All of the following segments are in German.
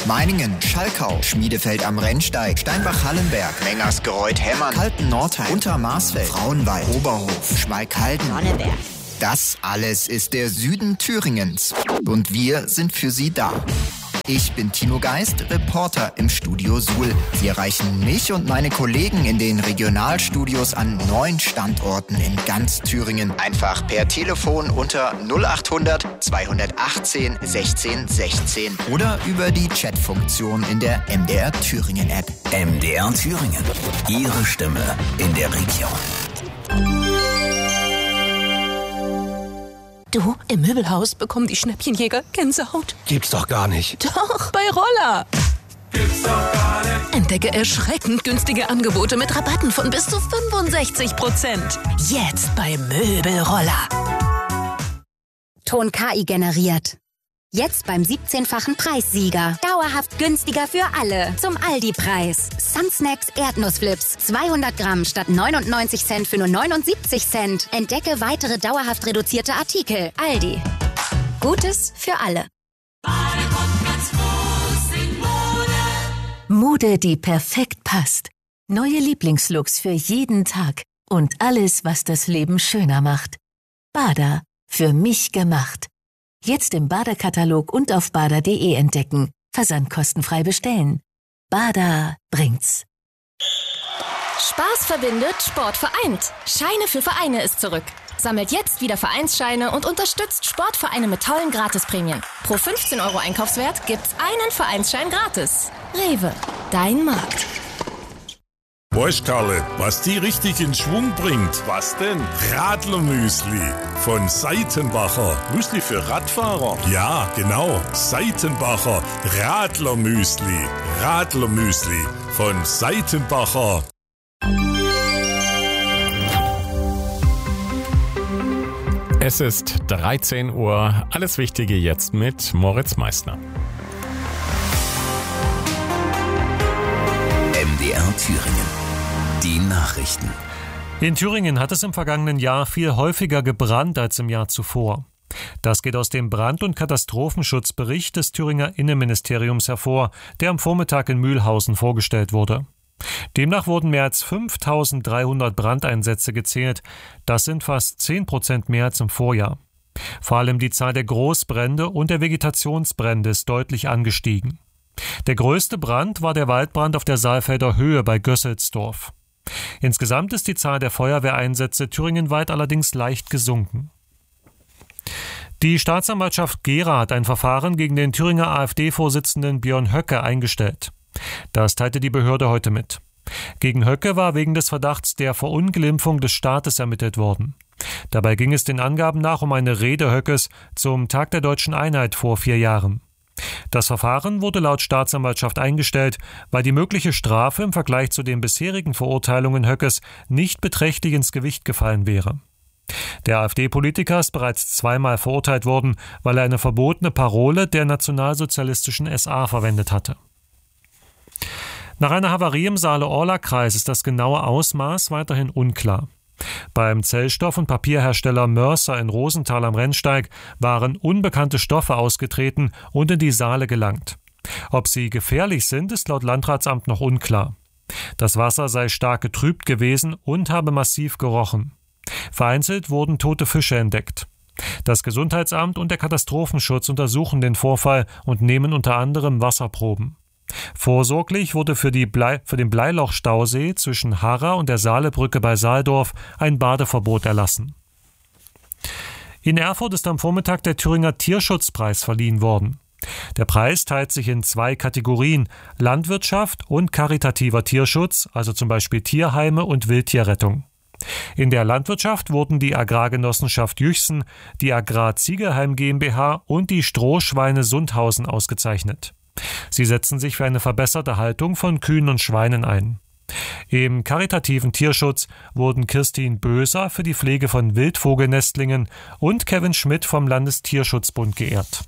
Meiningen, Schalkau, Schmiedefeld am Rennsteig, Steinbach-Hallenberg, Mengersgereuth-Hemmern, Kalten-Nordheim, Untermarsfeld, Frauenwald, Oberhof, Schmalkalden, Sonneberg. Das alles ist der Süden Thüringens. Und wir sind für Sie da. Ich bin Tino Geist, Reporter im Studio Suhl. Sie erreichen mich und meine Kollegen in den Regionalstudios an 9 Standorten in ganz Thüringen. Einfach per Telefon unter 0800 218 16 16 oder über die Chatfunktion in der MDR Thüringen App. MDR Thüringen. Ihre Stimme in der Region. Du, im Möbelhaus bekommen die Schnäppchenjäger Gänsehaut. Gibt's doch gar nicht. Doch, bei Roller. Gibt's doch gar nicht. Entdecke erschreckend günstige Angebote mit Rabatten von bis zu 65%. Jetzt bei Möbelroller. Ton KI generiert. Jetzt beim 17-fachen Preissieger. Dauerhaft günstiger für alle. Zum Aldi-Preis. Sunsnacks Erdnussflips. 200 Gramm statt 99 Cent für nur 79 Cent. Entdecke weitere dauerhaft reduzierte Artikel. Aldi. Gutes für alle. Mode, die perfekt passt. Neue Lieblingslooks für jeden Tag. Und alles, was das Leben schöner macht. Bada. Für mich gemacht. Jetzt im Bada-Katalog und auf bada.de entdecken. Versand kostenfrei bestellen. Bada bringt's. Spaß verbindet, Sport vereint. Scheine für Vereine ist zurück. Sammelt jetzt wieder Vereinsscheine und unterstützt Sportvereine mit tollen Gratisprämien. Pro 15 € Einkaufswert gibt's einen Vereinsschein gratis. Rewe, dein Markt. Weißt Karle, was die richtig in Schwung bringt? Was denn? Radlermüsli von Seitenbacher. Müsli für Radfahrer? Ja, genau. Seitenbacher Radlermüsli. Radlermüsli von Seitenbacher. Es ist 13 Uhr. Alles Wichtige jetzt mit Moritz Meissner. MDR Thüringen. Die Nachrichten. In Thüringen hat es im vergangenen Jahr viel häufiger gebrannt als im Jahr zuvor. Das geht aus dem Brand- und Katastrophenschutzbericht des Thüringer Innenministeriums hervor, der am Vormittag in Mühlhausen vorgestellt wurde. Demnach wurden mehr als 5.300 Brandeinsätze gezählt. Das sind fast 10% mehr als im Vorjahr. Vor allem die Zahl der Großbrände und der Vegetationsbrände ist deutlich angestiegen. Der größte Brand war der Waldbrand auf der Saalfelder Höhe bei Gösselsdorf. Insgesamt ist die Zahl der Feuerwehreinsätze thüringenweit allerdings leicht gesunken. Die Staatsanwaltschaft Gera hat ein Verfahren gegen den Thüringer AfD-Vorsitzenden Björn Höcke eingestellt. Das teilte die Behörde heute mit. Gegen Höcke war wegen des Verdachts der Verunglimpfung des Staates ermittelt worden. Dabei ging es den Angaben nach um eine Rede Höckes zum Tag der Deutschen Einheit vor 4 Jahren. Das Verfahren wurde laut Staatsanwaltschaft eingestellt, weil die mögliche Strafe im Vergleich zu den bisherigen Verurteilungen Höckes nicht beträchtlich ins Gewicht gefallen wäre. Der AfD-Politiker ist bereits 2-mal verurteilt worden, weil er eine verbotene Parole der nationalsozialistischen SA verwendet hatte. Nach einer Havarie im Saale-Orla-Kreis ist das genaue Ausmaß weiterhin unklar. Beim Zellstoff- und Papierhersteller Mörser in Rosenthal am Rennsteig waren unbekannte Stoffe ausgetreten und in die Saale gelangt. Ob sie gefährlich sind, ist laut Landratsamt noch unklar. Das Wasser sei stark getrübt gewesen und habe massiv gerochen. Vereinzelt wurden tote Fische entdeckt. Das Gesundheitsamt und der Katastrophenschutz untersuchen den Vorfall und nehmen unter anderem Wasserproben. Vorsorglich wurde für den Bleiloch-Stausee zwischen Harra und der Saalebrücke bei Saaldorf ein Badeverbot erlassen. In Erfurt ist am Vormittag der Thüringer Tierschutzpreis verliehen worden. Der Preis teilt sich in 2 Kategorien: Landwirtschaft und karitativer Tierschutz, also zum Beispiel Tierheime und Wildtierrettung. In der Landwirtschaft wurden die Agrargenossenschaft Jüchsen, die Agrar-Ziegelheim GmbH und die Strohschweine Sundhausen ausgezeichnet. Sie setzen sich für eine verbesserte Haltung von Kühen und Schweinen ein. Im karitativen Tierschutz wurden Kirstin Böser für die Pflege von Wildvogelnestlingen und Kevin Schmidt vom Landestierschutzbund geehrt.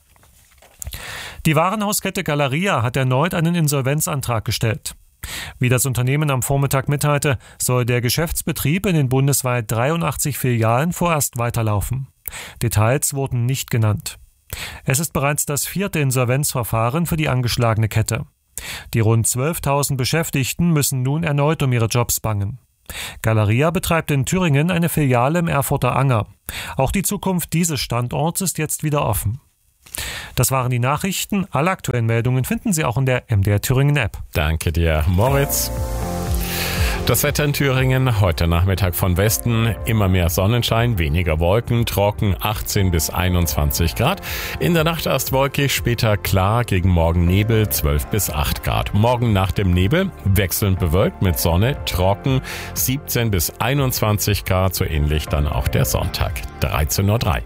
Die Warenhauskette Galeria hat erneut einen Insolvenzantrag gestellt. Wie das Unternehmen am Vormittag mitteilte, soll der Geschäftsbetrieb in den bundesweit 83 Filialen vorerst weiterlaufen. Details wurden nicht genannt. Es ist bereits das 4. Insolvenzverfahren für die angeschlagene Kette. Die rund 12.000 Beschäftigten müssen nun erneut um ihre Jobs bangen. Galeria betreibt in Thüringen eine Filiale im Erfurter Anger. Auch die Zukunft dieses Standorts ist jetzt wieder offen. Das waren die Nachrichten. Alle aktuellen Meldungen finden Sie auch in der MDR Thüringen App. Danke dir, Moritz. Das Wetter in Thüringen, heute Nachmittag von Westen, immer mehr Sonnenschein, weniger Wolken, trocken 18 bis 21 Grad. In der Nacht erst wolkig, später klar, gegen Morgen Nebel 12 bis 8 Grad. Morgen nach dem Nebel wechselnd bewölkt mit Sonne, trocken 17 bis 21 Grad, so ähnlich dann auch der Sonntag, 13:03 Uhr.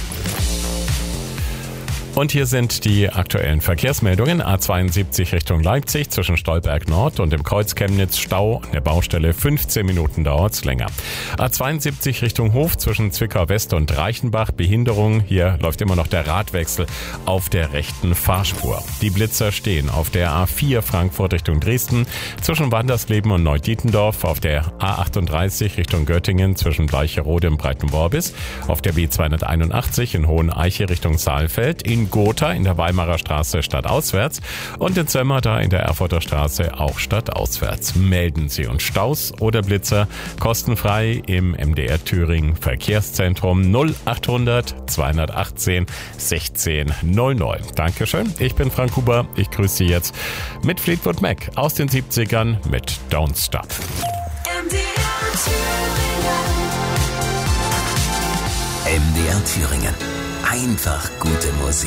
Und hier sind die aktuellen Verkehrsmeldungen. A72 Richtung Leipzig zwischen Stolberg Nord und dem Kreuz Chemnitz Stau. An der Baustelle 15 Minuten dauert's länger. A72 Richtung Hof zwischen Zwickau West und Reichenbach. Behinderung. Hier läuft immer noch der Radwechsel auf der rechten Fahrspur. Die Blitzer stehen auf der A4 Frankfurt Richtung Dresden zwischen Wandersleben und Neudietendorf. Auf der A38 Richtung Göttingen zwischen Bleicherode und Breitenworbis. Auf der B281 in Hoheneiche Richtung Saalfeld. In Gotha in der Weimarer Straße stadtauswärts und in Sömmerda in der Erfurter Straße auch stadtauswärts. Melden Sie uns Staus oder Blitzer kostenfrei im MDR Thüringen Verkehrszentrum 0800 218 1600. Dankeschön, ich bin Frank Huber. Ich grüße Sie jetzt mit Fleetwood Mac aus den 70ern mit Don't Stop. MDR Thüringen. Einfach gute Musik.